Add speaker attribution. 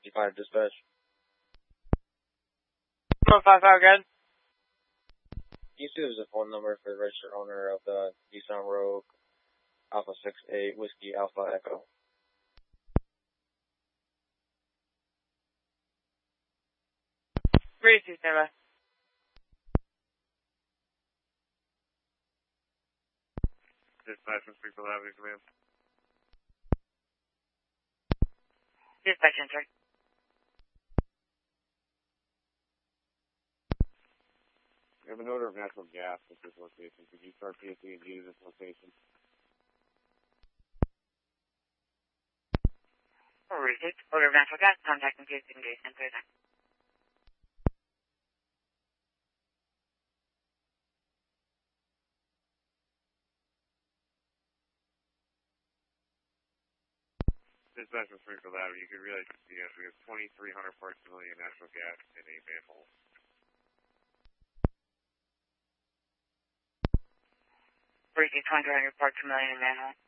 Speaker 1: 55 dispatch.
Speaker 2: 155 again.
Speaker 1: You see there's a phone number for the registered owner of the Nissan Rogue Alpha 68 Whiskey Alpha Echo.
Speaker 2: Ready, Sarah.
Speaker 3: Dispatch from Springfield Avenue, command.
Speaker 2: Dispatch enter.
Speaker 3: We have an odor of natural gas at this location. Could you start PSE&G to this location?
Speaker 2: Ready. Odor of natural gas. Contacting PSE&G. Enter that.
Speaker 3: Dispatch from Springfield Avenue, you can realize we have 2,300 parts per million natural gas in a manhole.
Speaker 2: Ready. 200 parts per million in manhole.